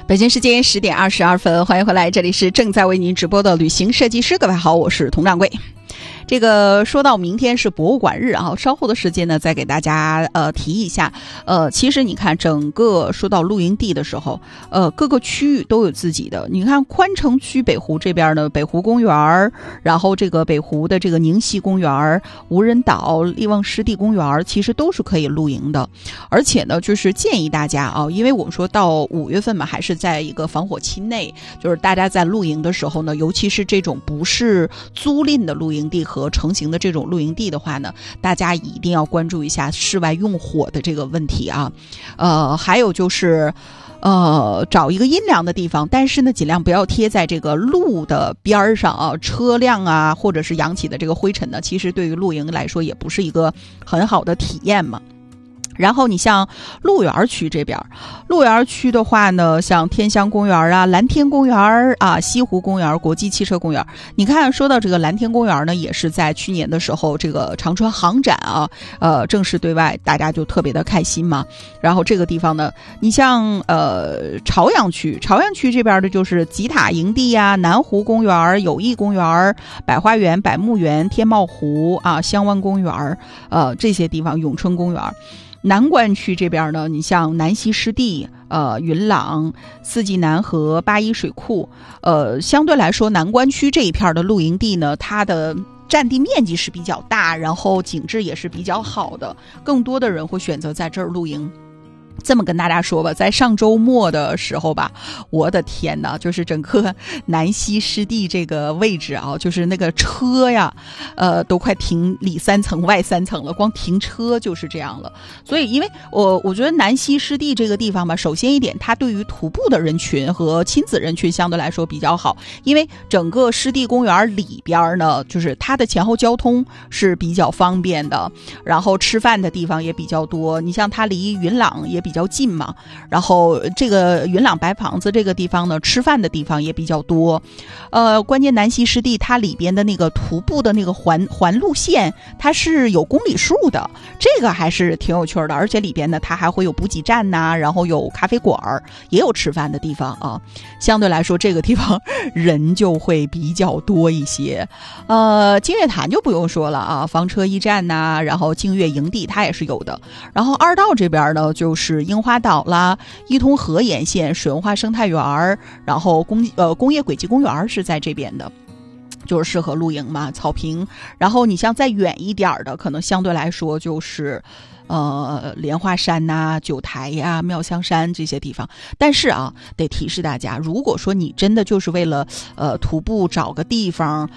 北京时间10点22分，欢迎回来，这里是正在为您直播的旅行设计师。各位好，我是佟掌柜。这个说到明天是博物馆日啊，稍后的时间呢再给大家提一下。其实你看整个说到露营地的时候，各个区域都有自己的。你看宽城区北湖这边呢，北湖公园，然后这个北湖的这个宁溪公园、无人岛、利旺湿地公园，其实都是可以露营的。而且呢，就是建议大家啊，因为我们说到5月份嘛，还是在一个防火期内，就是大家在露营的时候呢，尤其是这种不是租赁的露营地和成型的这种露营地的话呢，大家一定要关注一下室外用火的这个问题啊。还有就是找一个阴凉的地方，但是呢尽量不要贴在这个路的边上啊，车辆啊或者是扬起的这个灰尘呢，其实对于露营来说也不是一个很好的体验嘛。然后你像鹿园区这边，鹿园区的话呢，像天香公园啊、蓝天公园啊、西湖公园、国际汽车公园。你看，说到这个蓝天公园呢，也是在去年的时候，这个长春航展啊，正式对外，大家就特别的开心嘛。然后这个地方呢，你像朝阳区这边的就是吉塔营地啊、南湖公园、友谊公园、百花园、百慕园、天茂湖啊、香湾公园，这些地方，永春公园。南关区这边呢，你像南溪湿地、云朗、四季南河、八一水库，相对来说南关区这一片的露营地呢，它的占地面积是比较大，然后景致也是比较好的，更多的人会选择在这儿露营。这么跟大家说吧，在上周末的时候吧，我的天哪，就是整个南溪湿地这个位置啊，就是那个车呀，都快停里3层外3层了，光停车就是这样了。所以因为我觉得南溪湿地这个地方吧，首先一点，它对于徒步的人群和亲子人群相对来说比较好，因为整个湿地公园里边呢，就是它的前后交通是比较方便的，然后吃饭的地方也比较多。你像它离云朗也比较近嘛，然后这个云朗白房子这个地方呢，吃饭的地方也比较多。关键南溪湿地它里边的那个徒步的那个环路线，它是有公里数的，这个还是挺有趣的。而且里边呢，它还会有补给站呐，然后有咖啡馆，也有吃饭的地方啊。相对来说，这个地方人就会比较多一些。金月潭就不用说了啊，房车驿站呐，然后净月营地它也是有的。然后二道这边呢，就是樱花岛啦、伊通河沿线、水文化生态园，然后工业轨迹公园是在这边的，就是适合露营嘛，草坪。然后你像再远一点的，可能相对来说就是莲花山呐、九台呀、妙香山这些地方。但是啊，得提示大家，如果说你真的就是为了徒步找个地方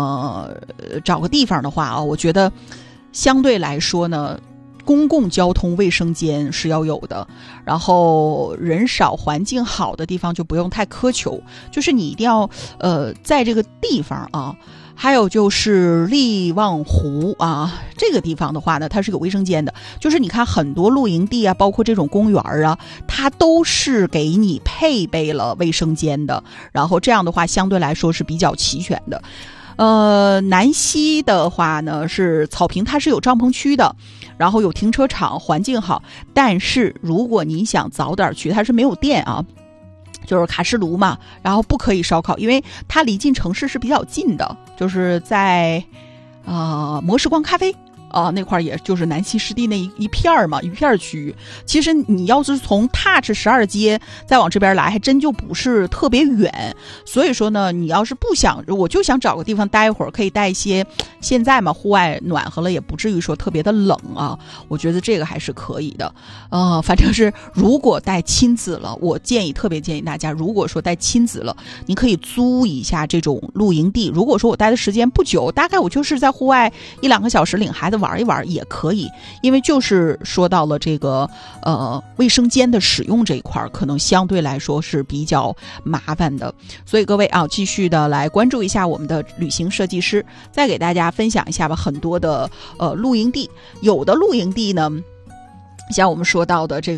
的话啊，我觉得相对来说呢，公共交通卫生间是要有的，然后人少环境好的地方就不用太苛求，就是你一定要在这个地方啊。还有就是利旺湖啊，这个地方的话呢，它是有卫生间的，就是你看很多露营地啊，包括这种公园啊，它都是给你配备了卫生间的，然后这样的话相对来说是比较齐全的。南溪的话呢是草坪，它是有帐篷区的，然后有停车场，环境好。但是如果你想早点去，它是没有电啊，就是卡式炉嘛，然后不可以烧烤，因为它离近城市是比较近的，就是在摩时光咖啡那块也就是南溪湿地那一片嘛，一片区域。其实你要是从 Touch 12街再往这边来，还真就不是特别远。所以说呢，你要是不想，我就想找个地方待一会儿，可以带一些，现在嘛户外暖和了，也不至于说特别的冷啊，我觉得这个还是可以的。反正是如果带亲子了，我特别建议大家，如果说带亲子了，你可以租一下这种露营地。如果说我待的时间不久，大概我就是在户外1-2个小时领孩子玩一玩也可以，因为就是说到了这个卫生间的使用这一块，可能相对来说是比较麻烦的。所以各位啊，继续的来关注一下我们的旅行设计师，再给大家分享一下吧。很多的露营地，有的露营地呢，像我们说到的这个